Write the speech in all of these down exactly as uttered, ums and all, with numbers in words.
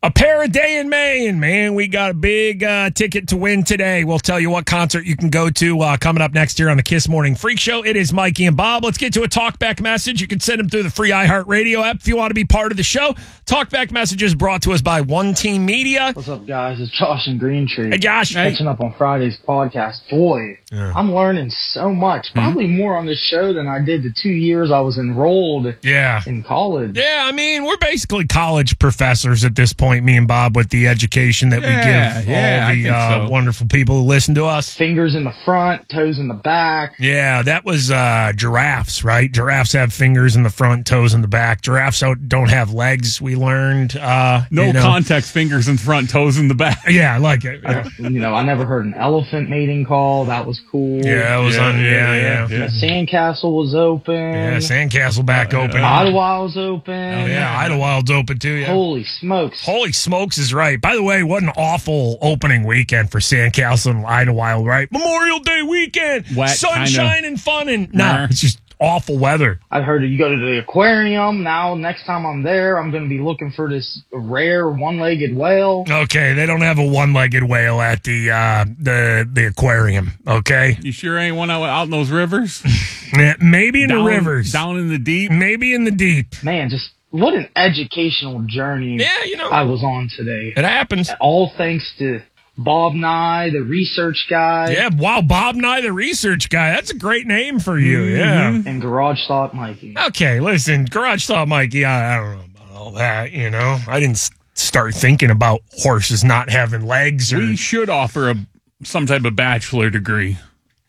A pair a day in May, and man, we got a big uh, ticket to win today. We'll tell you what concert you can go to uh, coming up next year on the Kiss Morning Freak Show. It is Mikey and Bob. Let's get to a talkback message. You can send them through the free iHeartRadio app if you want to be part of the show. Talkback messages brought to us by One Team Media. What's up, guys? It's Josh and Green Tree. Hey, Josh. Catching up on Friday's podcast. Boy, yeah. I'm learning so much. Probably mm-hmm. more on this show than I did the two years I was enrolled yeah. in college. Yeah, I mean, we're basically college professors at this point, me and Bob, with the education that yeah, we give yeah, all the uh, so. wonderful people who listen to us. Fingers in the front, toes in the back. Yeah, that was uh, giraffes, right? Giraffes have fingers in the front, toes in the back. Giraffes don't have legs, we learned. Uh, no you know. context, fingers in front, toes in the back. Yeah, I like it. Yeah. I, you know, I never heard an elephant mating call. That was cool. Yeah, it was yeah, on. Yeah, yeah. yeah, yeah. The sandcastle was open. Yeah, sandcastle back uh, open. Idlewild's open. Oh, yeah, Idlewild's open too. Yeah. Holy smokes. Holy smokes is right. By the way, what an awful opening weekend for Sandcastle and Idlewild, right? Memorial Day weekend, Wet, sunshine kinda. and fun, and no, nah, it's just awful weather. I heard you go to the aquarium. Now, next time I'm there, I'm going to be looking for this rare one-legged whale. Okay, they don't have a one-legged whale at the uh, the the aquarium. Okay, you sure ain't one out, out in those rivers? Yeah, maybe in down, the rivers, down in the deep. Maybe in the deep. Man, just what an educational journey. Yeah, you know, I was on today. It happens. All thanks to Bob Nye, the research guy. Yeah, wow, Bob Nye, the research guy. That's a great name for you, mm-hmm. yeah. And Garage Thought Mikey. Okay, listen, Garage Thought Mikey, I, I don't know about all that, you know. I didn't start thinking about horses not having legs. Or... We should offer a some type of bachelor degree.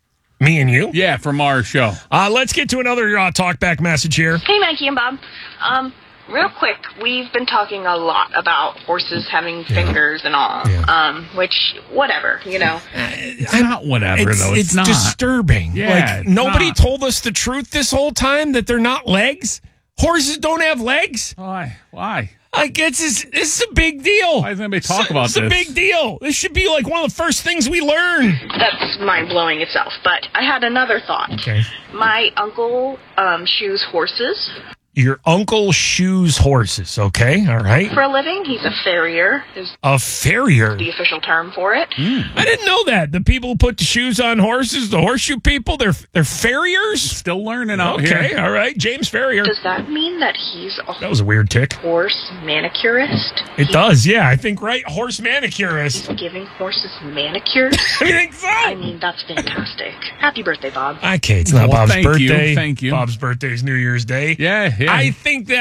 Me and you? Yeah, from our show. Uh, let's get to another uh, talkback message here. Hey, Mikey and Bob. Um... Real quick, we've been talking a lot about horses having fingers yeah. and all, yeah. um, which, whatever, you know. It's not whatever, it's, though. It's, it's not. disturbing. Yeah, like, nobody not. told us the truth this whole time, that they're not legs. Horses don't have legs. Why? Why? Like, it's, it's, it's a big deal. Why doesn't anybody talk it's, about it's this? It's a big deal. This should be like one of the first things we learn. That's mind-blowing itself, but I had another thought. Okay. My uncle um, shoes horses. Your uncle shoes horses, okay? All right. For a living, he's a farrier. Is a farrier? The official term for it. Mm. I didn't know that. The people who put the shoes on horses, the horseshoe people, they're they're farriers? Still learning out okay, here. Okay, all right. James Farrier. Does that mean that he's a That was a weird tick. horse manicurist? It he, does, yeah. I think, right? Horse manicurist. He's giving horses manicures? I think so. I mean, that's fantastic. Happy birthday, Bob. Okay, it's not well, Bob's thank birthday. You, thank you. Bob's birthday is New Year's Day. Yeah, yeah. I think that